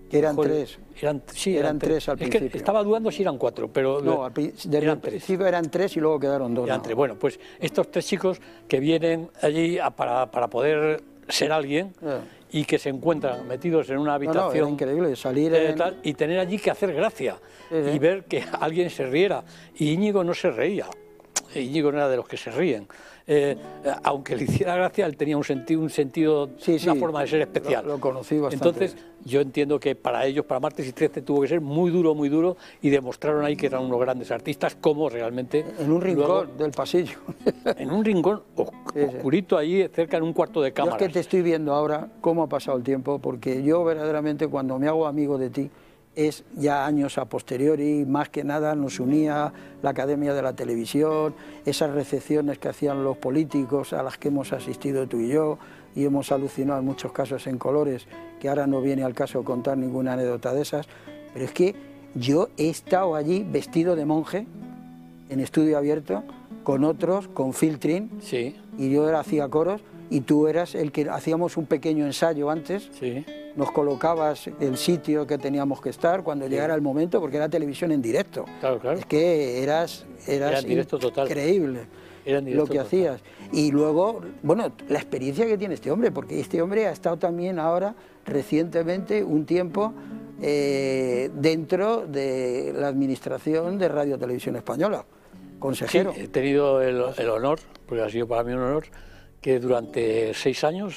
Que eran Joder, tres. Sí, eran tres al principio. Es que estaba dudando si eran 4, pero no, al principio eran 3 y luego quedaron 2. Eran 3. Bueno, pues estos 3 chicos que vienen allí para poder ser alguien y que se encuentran metidos en una habitación. Era increíble salir y tener allí que hacer gracia y ver que alguien se riera. Y Íñigo no se reía. Íñigo no era de los que se ríen. Aunque le hiciera gracia, él tenía un sentido, una forma de ser especial. Lo conocí bastante. Entonces, yo entiendo que para ellos, para Martes y 13, tuvo que ser muy duro, y demostraron ahí que eran unos grandes artistas, como realmente... En un rincón del pasillo. En un rincón oscurito, ahí cerca en un cuarto de cámaras. Yo es que te estoy viendo ahora cómo ha pasado el tiempo, porque yo verdaderamente cuando me hago amigo de ti, es ya años a posteriori, más que nada nos unía la Academia de la Televisión, esas recepciones que hacían los políticos a las que hemos asistido tú y yo, y hemos alucinado en muchos casos en colores, que ahora no viene al caso contar ninguna anécdota de esas, pero es que yo he estado allí vestido de monje, en estudio abierto, con otros, con filtrín, y yo hacía coros, y tú eras el que hacíamos un pequeño ensayo antes, nos colocabas el sitio que teníamos que estar cuando llegara el momento, porque era televisión en directo. Claro. Es que eras increíble lo que hacías. Y luego, bueno, la experiencia que tiene este hombre, porque este hombre ha estado también ahora, recientemente, un tiempo dentro de la administración de Radio Televisión Española, consejero. Sí, he tenido el honor, porque ha sido para mí un honor, que durante 6 años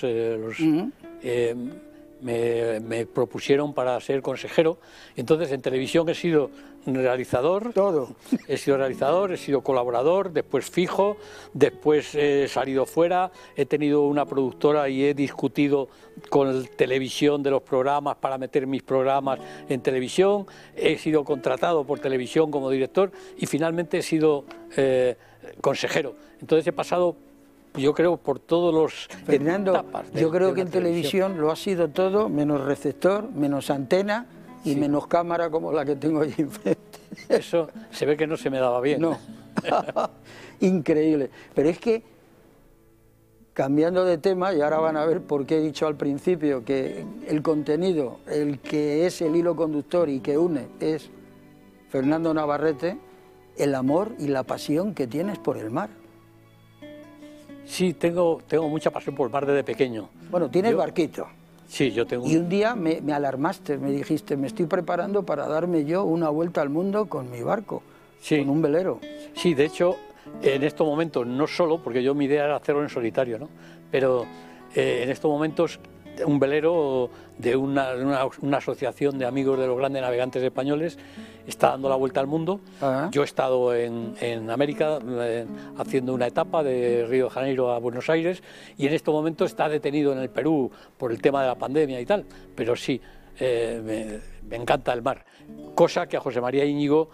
me propusieron para ser consejero. Entonces en televisión he sido realizador, he sido colaborador, después fijo, después he salido fuera, he tenido una productora y he discutido con televisión de los programas para meter mis programas en televisión, he sido contratado por televisión como director y finalmente he sido consejero. Entonces he pasado, yo creo, por todos los Fernando, yo creo que en televisión lo ha sido todo, menos receptor, menos antena y menos cámara como la que tengo allí enfrente. Eso se ve que no se me daba bien. No, increíble. Pero es que, cambiando de tema, y ahora van a ver por qué he dicho al principio que el contenido, el que es el hilo conductor y que une, es Fernando Navarrete, el amor y la pasión que tienes por el mar. Sí, tengo mucha pasión por el mar desde pequeño. Bueno, tienes barquito. Sí, yo tengo. Y un día me alarmaste, me dijiste, me estoy preparando para darme yo una vuelta al mundo con mi barco, con un velero. Sí, de hecho, en estos momentos, no solo, porque yo mi idea era hacerlo en solitario, ¿no? Pero en estos momentos un velero de una asociación de amigos de los grandes navegantes españoles está dando la vuelta al mundo. Yo he estado en América haciendo una etapa de Río de Janeiro a Buenos Aires y en estos momentos está detenido en el Perú por el tema de la pandemia y tal, pero sí, me encanta el mar, cosa que a José María Íñigo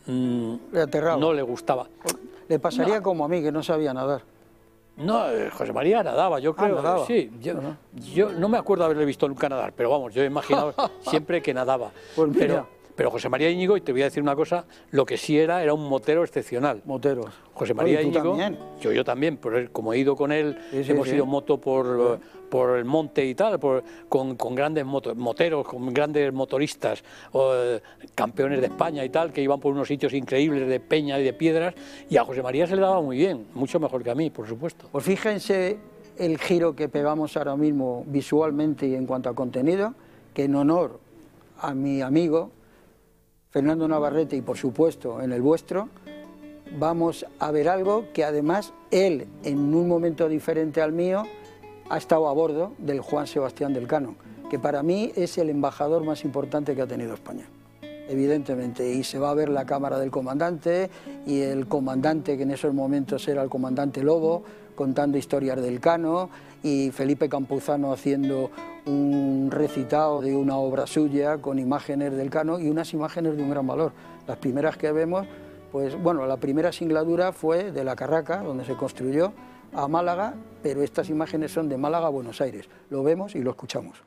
no le gustaba. Le pasaría como a mí, que no sabía nadar. No, José María nadaba, yo creo. ¿Nadaba? Sí, yo no me acuerdo haberle visto nunca nadar, pero vamos, yo he imaginado siempre que nadaba. Pues mira. Pero José María Íñigo, y te voy a decir una cosa, lo que sí era un motero excepcional. Moteros. José María Íñigo, también. yo también, como he ido con él, hemos ido en moto por el monte y tal, con grandes moteros, con grandes motoristas, campeones de España y tal, que iban por unos sitios increíbles de peña y de piedras, y a José María se le daba muy bien, mucho mejor que a mí, por supuesto. Pues fíjense el giro que pegamos ahora mismo visualmente y en cuanto a contenido, que en honor a mi amigo Fernando Navarrete y por supuesto en el vuestro, vamos a ver algo que además él, en un momento diferente al mío, ha estado a bordo del Juan Sebastián del Cano, que para mí es el embajador más importante que ha tenido España, evidentemente, y se va a ver la cámara del comandante y el comandante, que en esos momentos era el comandante Lobo, contando historias del Cano, y Felipe Campuzano haciendo un recitado de una obra suya con imágenes del Cano y unas imágenes de un gran valor. Las primeras que vemos, pues bueno, la primera singladura fue de La Carraca, donde se construyó, a Málaga, pero estas imágenes son de Málaga a Buenos Aires. Lo vemos y lo escuchamos.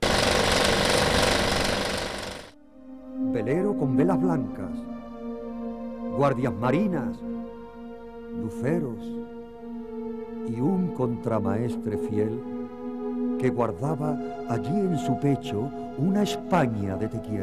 Velero con velas blancas, guardias marinas, luceros y un contramaestre fiel que guardaba allí en su pecho una España de te quiero.